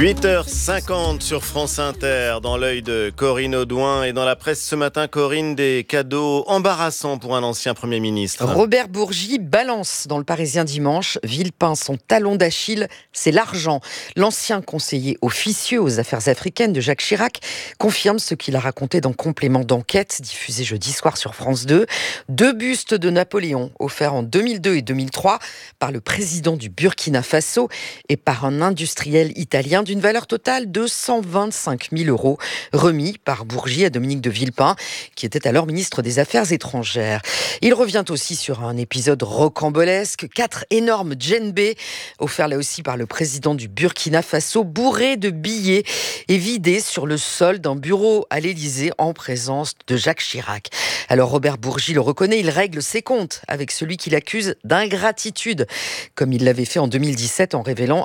8h50 sur France Inter, dans l'œil de Corinne Audouin. Et dans la presse ce matin, Corinne, des cadeaux embarrassants pour un ancien Premier ministre. Robert Bourgi balance dans le Parisien dimanche. Villepin, son talon d'Achille, c'est l'argent. L'ancien conseiller officieux aux affaires africaines de Jacques Chirac confirme ce qu'il a raconté dans Complément d'enquête, diffusé jeudi soir sur France 2. 2 bustes de Napoléon offerts en 2002 et 2003 par le président du Burkina Faso et par un industriel italien d'une valeur totale de 125 000 euros, remis par Bourgi à Dominique de Villepin, qui était alors ministre des Affaires étrangères. Il revient aussi sur un épisode rocambolesque, 4 énormes djembés, offerts là aussi par le président du Burkina Faso, bourrés de billets et vidés sur le sol d'un bureau à l'Élysée en présence de Jacques Chirac. Alors Robert Bourgi le reconnaît, il règle ses comptes avec celui qu'il accuse d'ingratitude, comme il l'avait fait en 2017 en révélant